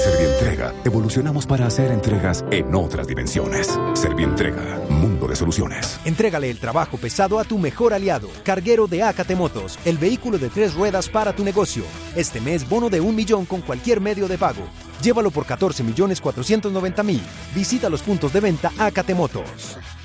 Servientrega, evolucionamos para hacer entregas en otras dimensiones. Servientrega, mundo de soluciones. Entrégale el trabajo pesado a tu mejor aliado. Carguero de AKT Motos, el vehículo de 3 ruedas para tu negocio. Este mes, bono de 1 millón con cualquier medio de pago. Llévalo por 14.490.000. Visita los puntos de venta AKT Motos.